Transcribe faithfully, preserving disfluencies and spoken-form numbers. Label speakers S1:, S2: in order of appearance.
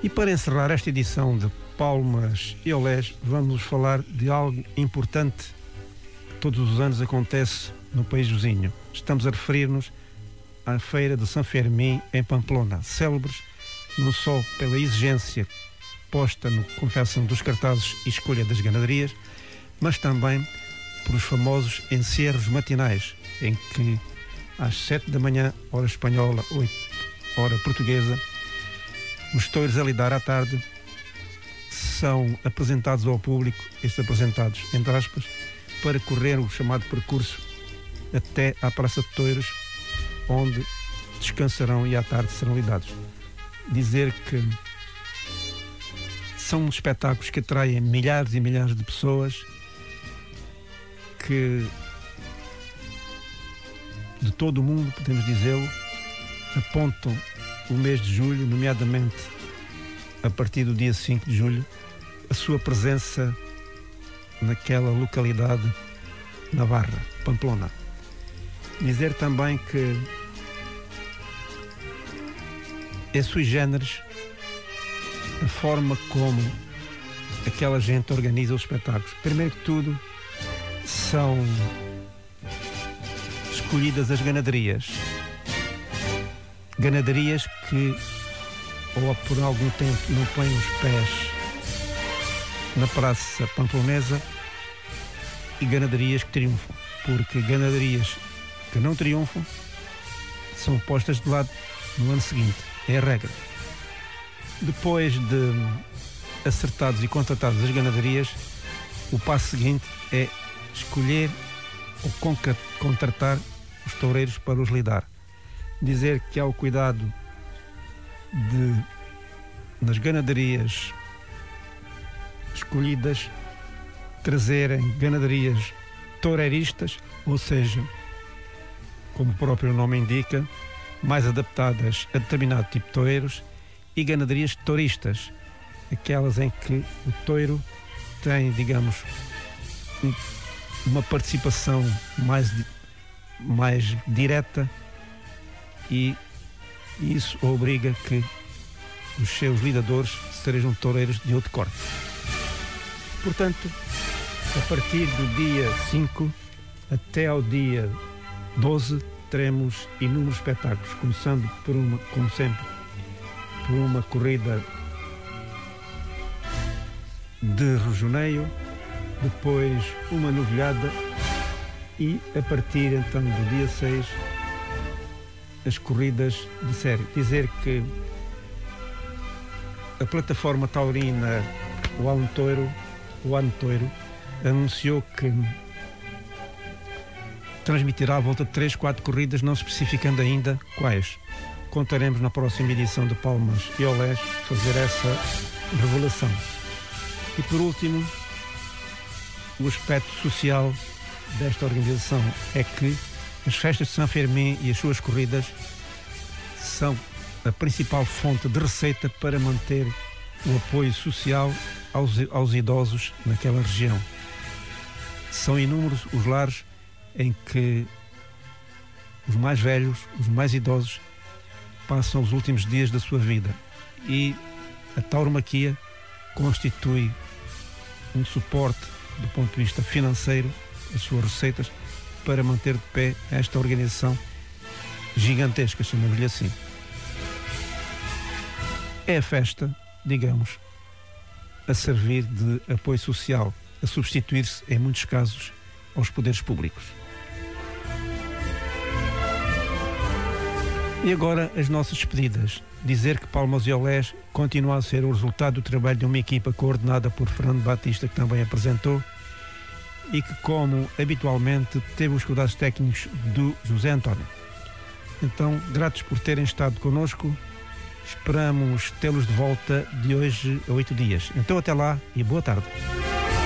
S1: E para encerrar esta edição de Palmas e Olés, vamos falar de algo importante que todos os anos acontece no país vizinho. Estamos a referir-nos à Feira de São Fermim em Pamplona, célebres não só pela exigência posta na confecção dos cartazes e escolha das ganaderias, mas também por os famosos encerros matinais, em que às sete da manhã, hora espanhola, oito, hora portuguesa, os touros a lidar à tarde são apresentados ao público, estes apresentados entre aspas, para correr o chamado percurso até à Praça de Touros, onde descansarão e à tarde serão lidados. Dizer que são espetáculos que atraem milhares e milhares de pessoas que de todo o mundo, podemos dizê-lo, apontam o mês de julho, nomeadamente a partir do dia cinco de julho, a sua presença naquela localidade navarra, Pamplona. Dizer também que é sui generis a forma como aquela gente organiza os espetáculos. Primeiro que tudo, são escolhidas as ganaderias. Ganaderias que, ou por algum tempo, não põem os pés na praça pamplonesa, e ganaderias que triunfam. Porque ganaderias que não triunfam são postas de lado no ano seguinte. É a regra. Depois de acertados e contratados as ganaderias, o passo seguinte é escolher ou contratar os toureiros para os lidar. Dizer que há o cuidado de, nas ganaderias escolhidas, trazerem ganaderias toureiristas, ou seja, como o próprio nome indica, mais adaptadas a determinado tipo de toureiros, e ganaderias touristas, aquelas em que o touro tem, digamos, um, uma participação mais, mais direta, e isso obriga que os seus lidadores sejam toureiros de outro corte. Portanto, a partir do dia cinco até ao dia doze teremos inúmeros espetáculos, começando por uma, como sempre, por uma corrida de rejoneio, depois uma novilhada e a partir então do dia seis as corridas de série. Dizer que a plataforma taurina O Ano Touro, o Ano Touro anunciou que transmitirá à volta de três, quatro corridas, não especificando ainda quais. Contaremos na próxima edição de Palmas e Olés fazer essa revelação. E por último, o aspecto social desta organização é que as festas de São Fermim e as suas corridas são a principal fonte de receita para manter o apoio social aos, aos idosos naquela região. São inúmeros os lares em que os mais velhos, os mais idosos, passam os últimos dias da sua vida, e a tauromaquia constitui um suporte do ponto de vista financeiro, as suas receitas, para manter de pé esta organização gigantesca, chamamos-lhe assim. É a festa, digamos, a servir de apoio social, a substituir-se, em muitos casos, aos poderes públicos. E agora as nossas despedidas. Dizer que Palmas e Olés continua a ser o resultado do trabalho de uma equipa coordenada por Fernando Batista, que também apresentou, e que, como habitualmente, teve os cuidados técnicos do José António. Então, gratos por terem estado connosco, esperamos tê-los de volta de hoje a oito dias. Então, até lá e boa tarde.